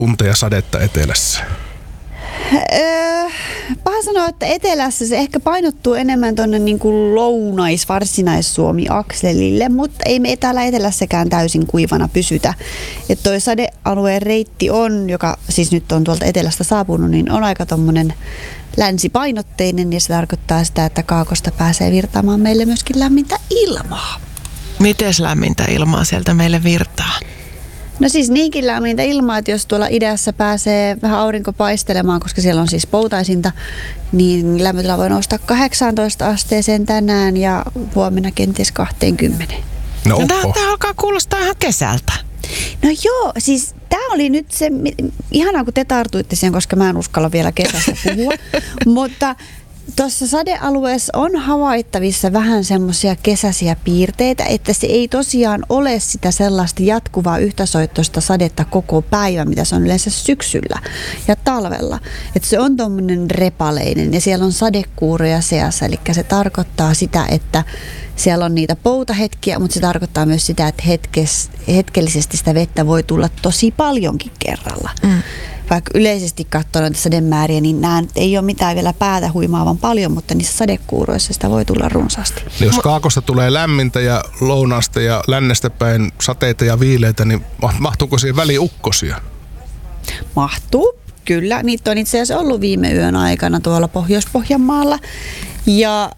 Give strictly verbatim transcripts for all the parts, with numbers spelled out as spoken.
unta ja sadetta etelässä? Öö, paha sanoa, että etelässä se ehkä painottuu enemmän tuonne niin kuin lounais-varsinais-Suomi-akselille, mutta ei me täällä etelässäkään täysin kuivana pysytä. Että toi sadealueen reitti on, joka siis nyt on tuolta etelästä saapunut, niin on aika tommonen länsipainotteinen ja se tarkoittaa sitä, että kaakosta pääsee virtaamaan meille myöskin lämmintä ilmaa. Mites lämmintä ilmaa sieltä meille virtaa? No siis niinkin lämmintä ilmaa, että jos tuolla idässä pääsee vähän aurinko paistelemaan, koska siellä on siis poutaisinta, niin lämpötila voi nousta kahdeksaantoista asteeseen tänään ja huomenna kenties kaksikymmentä. No, no tämä alkaa kuulostaa ihan kesältä. No joo, siis tämä oli nyt se, ihanaa kun te tartuitte siihen, koska mä en uskalla vielä kesästä puhua, mutta tuossa sadealueessa on havaittavissa vähän semmoisia kesäisiä piirteitä, että se ei tosiaan ole sitä sellaista jatkuvaa yhtäsoittoista sadetta koko päivä, mitä se on yleensä syksyllä ja talvella. Että se on tommoinen repaleinen ja siellä on sadekuuroja seassa, eli se tarkoittaa sitä, että siellä on niitä poutahetkiä, mutta se tarkoittaa myös sitä, että hetkes, hetkellisesti sitä vettä voi tulla tosi paljonkin kerralla. Mm. Vaikka yleisesti katsoo noita sademääriä, niin nämä ei ole mitään vielä päätä huimaavan paljon, mutta niissä sadekuuroissa sitä voi tulla runsaasti. Niin jos kaakosta tulee lämmintä ja lounaasta ja lännestä päin sateita ja viileitä, niin mahtuuko siihen väliin ukkosia? Mahtuu, kyllä. Niitä on itse asiassa ollut viime yön aikana tuolla Pohjois-Pohjanmaalla. Ja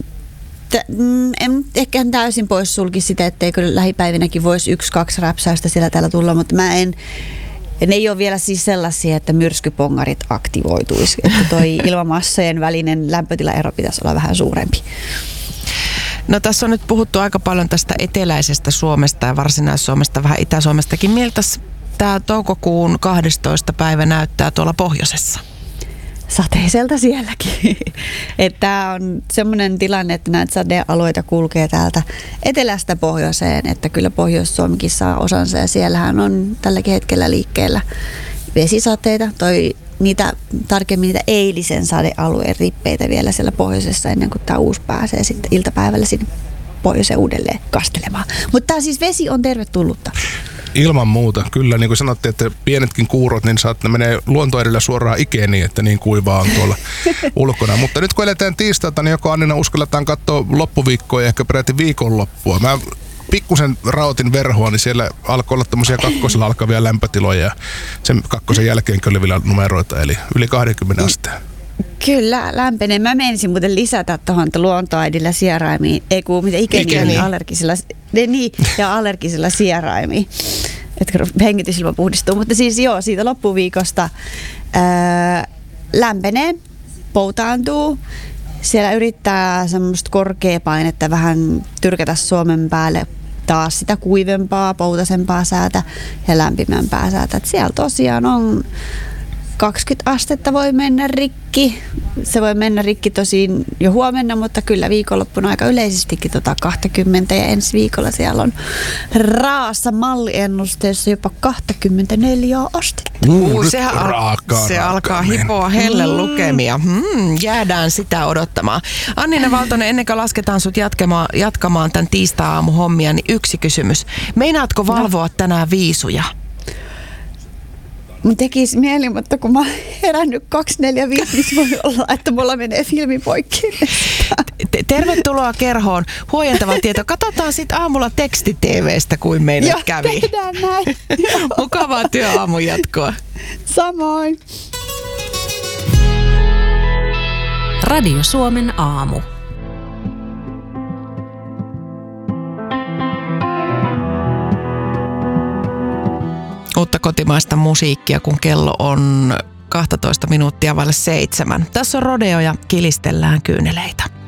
en ehkä täysin pois sulki sitä, etteikö lähipäivinäkin voisi yksi, kaksi räpsäystä siellä täällä tulla, mutta mä en... Ne ei ole vielä siis sellaisia, että myrskypongarit aktivoituisi. Että toi ilmamassojen välinen lämpötilaero pitäisi olla vähän suurempi. No tässä on nyt puhuttu aika paljon tästä eteläisestä Suomesta ja Varsinais-Suomesta, vähän Itä-Suomestakin. Miltä tämä toukokuun kahdestoista päivä näyttää tuolla pohjoisessa? Sateiselta sielläkin. Tämä on semmoinen tilanne, että näitä sadealueita kulkee täältä etelästä pohjoiseen, että kyllä Pohjois-Suomikin saa osansa ja siellähän on tälläkin hetkellä liikkeellä vesisateita, toi niitä, tarkemmin niitä eilisen sadealueen rippeitä vielä siellä pohjoisessa ennen kuin tämä uusi pääsee sitten iltapäivällä sinne pohjoiseen uudelleen kastelemaan. Mutta siis vesi on tervetullutta. Ilman muuta, kyllä. Niin kuin sanottiin, että pienetkin kuurot, niin saat, ne menee luonto edellä suoraan ikeeniin, että niin kuivaa on tuolla ulkona. Mutta nyt kun eletään tiistaita, niin joko Annina uskalletaan katsoa loppuviikkoa ja ehkä peräti viikonloppua. Mä pikkusen raotin verhoa, niin siellä alkoi olla tämmöisiä kakkosella alkavia lämpötiloja ja sen kakkosen jälkeen oli vielä numeroita, eli yli kaksikymmentä asteen. Kyllä, lämpenee. Mä menisin muuten lisätä tuohon luontoaidilla sieraimiin, ei kun mitä ikeniä allergisilla, niin, ja allergisilla sieraimiin. Että hengitysilma puhdistuu. Mutta siis joo, siitä loppuviikosta ää, lämpenee, poutaantuu. Siellä yrittää semmoista korkeapainetta vähän tyrkätä Suomen päälle taas sitä kuivempaa, poutasempaa säätä ja lämpimämpää säätä. Et siellä tosiaan on kaksikymmentä astetta voi mennä rikki. Se voi mennä rikki tosin jo huomenna, mutta kyllä viikonloppuna aika yleisestikin tota kaksikymmentä ja ensi viikolla siellä on raassa malliennusteessa jopa kaksikymmentäneljä astetta. Uh, sehän al- se alkaa hipoa helle lukemia. Hmm, jäädään sitä odottamaan. Annina Valtonen, ennen kuin lasketaan sut jatkamaan, jatkamaan tämän tiistai-aamuhommia, niin yksi kysymys. Meinaatko valvoa no. tänään viisuja? Mun tekisi mieli, mutta kun mä oon herännyt kaksi neljä viisi, niin voi olla, että mulla menee filmi poikki. Tervetuloa kerhoon. Huojentava tieto. Katsotaan sitten aamulla teksti-tv:stä, kuin meille Joo, kävi. tehdään näin. Mukavaa työaamun jatkoa. Samoin. Radio Suomen aamu. Uutta kotimaista musiikkia, kun kello on kaksitoista minuuttia vaille seitsemän. Tässä on Rodeo ja kilistellään kyyneleitä.